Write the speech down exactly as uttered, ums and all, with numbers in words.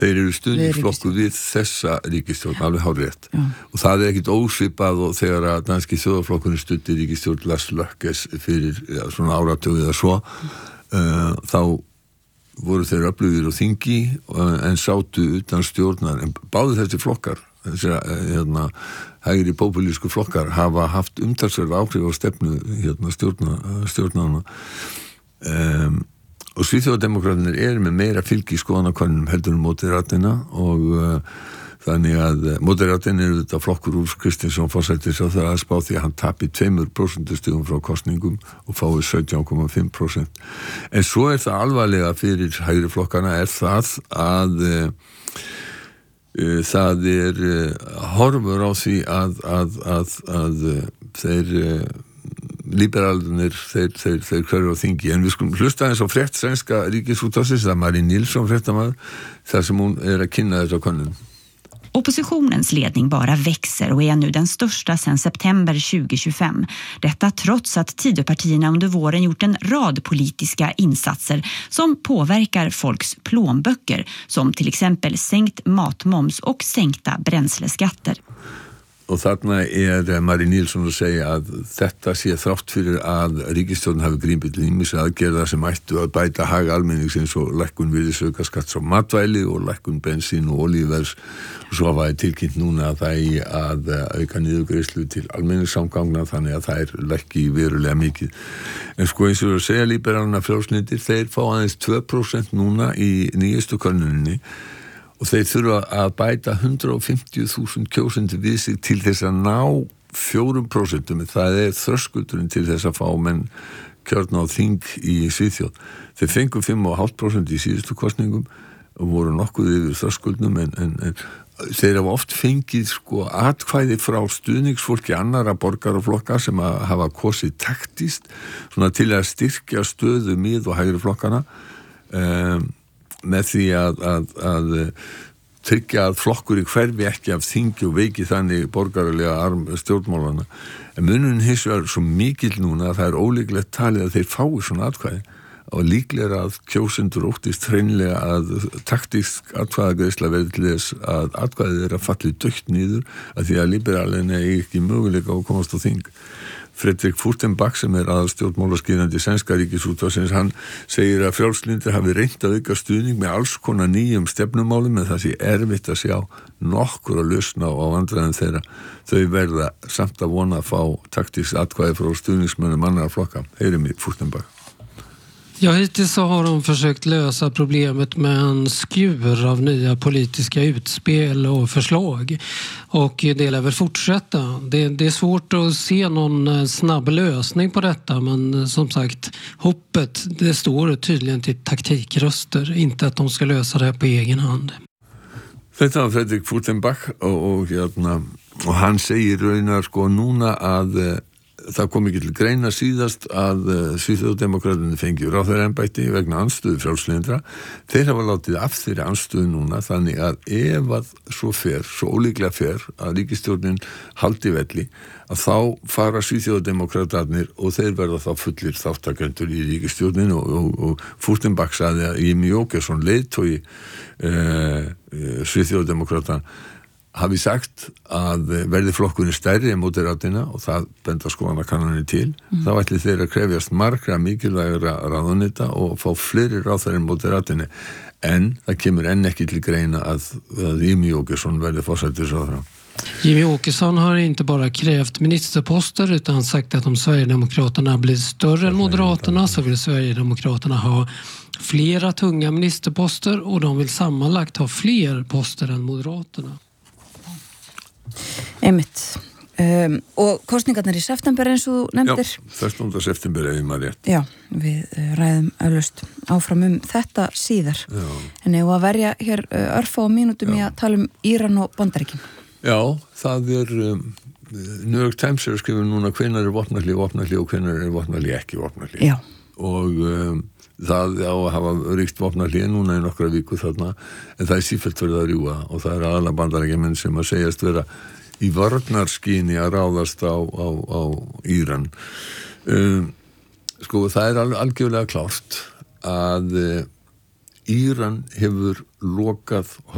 Þeir eru stuðningsflokkur við þessa ríkisstjórn, alveg hárrétt. Já. Og það er ekkit ósvipað og þegar að danski þjóðarflokkurinn studdi ríkisstjórn Lars Løkkes fyrir ja, svona áratugið eða svo, uh, þá voru þeir öflugir og þingi uh, en sátu utan stjórnar. En báðu þessi flokkar, þessi uh, hérna, hægri populísku flokkar, hafa haft umtalsverð áhrif á stefnu hérna, stjórna, stjórnana. Um, og Svíþjóðardemókratarnir eru með meira fylgi í skoðanakönnunum heldur en Moderaterna og uh, þannig að uh, Moderaterna eru þetta flokkur Úlfs Kristinsson forsætis á það að spá því að hann tapi tveimur prósentustigum frá kosningum og fái sautján komma fimm prósent. En svo er það alvarlega fyrir hægri flokkana er það að uh, uh, það er uh, horfur á því að, að, að, að uh, þeir uh, liberalunir, þeir, þeir, þeir hverju á þingi. En við skulum hlusta eins á frétt svenska ríkisútvarpsins, það er Marie Nilsson fréttamaður, þar som hon är att kynna þessa könnun. Oppositionens ledning bara växer och är nu den största sedan september tjugo tjugofem. Detta trots att Tidöpartierna under våren gjort en rad politiska insatser som påverkar folks plånböcker, som till exempel sänkt matmoms och sänkta bränsleskatter. Og þarna er Marie Nilsson að segja að þetta sé þrátt fyrir að ríkisstjórn hafi grípið til ýmis aðgerða sem ættu að bæta hag almenningsins og lækkun virðisaukaskatts á matvæli og lækkun bensín og olíuverðs. Og svo var tilkynnt núna að það eigi að auka niðurgreiðslu til almenningssamgangna þannig að það er lækki verulega mikið. En sko eins og að segja líberalna frjálslyndir, þeir fá aðeins tvö prósent núna í nýjustu könnuninni. Og þeir þurfa að bæta hundrað og fimmtíu þúsund kjósendur við sig til þess að ná fjórum prósentum. Það er þröskuldurinn til þess að fá menn kjörna á þing í Svíþjóð. Þeir fengu fimm komma fimm prósent í síðustu kosningum og voru nokkuð yfir þröskuldnum en, en, en þeir hafa oft fengið sko atkvæði frá stuðningsfólki annara borgaraflokka sem að hafa kosið taktist svona til að styrkja stöðu mið- og hægri flokkana. Um, með því að, að, að tryggja að flokkur í hverfi ekki af þingi og veiki þannig borgaralega arm stjórnmálana. En munurinn hins vegar svo mikill núna að það er ólíklegt talið að þeir fái svona atkvæði og líklega að kjósendur óttist hreinlega að taktísk atkvæðagreiðsla verði til þess að atkvæðið er að falli dögt niður að því að liberalin er ekki möguleika að komast á þing. Fredrik Furtenbach sem er aðalstjórnmálaskýrandi sænska ríkisútvarpsins, hann segir að frjálslyndir hafi reynt að auka stuðning með alls konar nýjum stefnumálum en það sé erfitt að sjá nokkur að lausna á vandræðum þeirra. Þau verða samt að vona að fá taktísk atkvæði frá stuðningsmönnum annara flokka. Heyrim í Furtenbach. Ja, hittills så har de försökt lösa problemet med en skur av nya politiska utspel och förslag. Och det lär väl fortsätta. Det, det är svårt att se någon snabb lösning på detta. Men som sagt, hoppet det står tydligen till taktikröster. Inte att de ska lösa det här på egen hand. Þetta var Fredrik Furtenbach og, og, hérna, og hann segir raunar sko núna að það kom ekki til greina síðast að Svíþjóðardemókratarnir fengi ráðherraembætti vegna andstöðu frjálslyndra. Þeir hafa látið af þeirri andstöðu núna þannig að ef að svo fer, svo ólíklega fer að ríkisstjórnin haldi velli að þá fara Svíþjóðardemókratarnir og þeir verða þá fullir þáttakendur í ríkisstjórnin og, og, og Furtenbach sagði að Jimmie Åkesson leiðtogi eh, Svíþjóðardemókrata hafi sagt að verði flokkunni stærri en Moderaterna og það benda skoðanakannanir til, mm. þá ætli þeir að krefjast margra mikilvægra ráðuneyta og fá fleiri ráðherrar en Moderaterna en það kemur enn ekki til greina að, að Jimmie Åkesson verði forsætisráðherra. Jimmie Åkesson har inte bara krävt ministerposter utan sagt att om Sverigedemokraterna blir större än Moderaterna så vill Sverigedemokraterna ha flera tunga ministerposter och de vill sammanlagt ha fler poster än Moderaterna. Einmitt. Um, og kosningarnir í september eins og þú nefndir. Já, fertánda september ef ég maður rétt. Já, við uh, ræðum eflaust áfram um þetta síðar. Já. En ef að verja hér uh, örfá mínútum í að tala um Íran og Bandaríkin. Já, það er um, New York Times er að skrifa núna hvenær er vopnahlé vopnahlé og hvenær er vopnahlé ekki vopnahlé. Já. Og um, það á að hafa ríkt vopnahlé núna í nokkra viku þarna en það er sífellt verið að rjúga og það er aðalega Bandaríkjamenn sem að segjast vera í varnarskyni að ráðast á, á, á Íran. Um, sko það er alveg algjörlega klárt að uh, Íran hefur lokað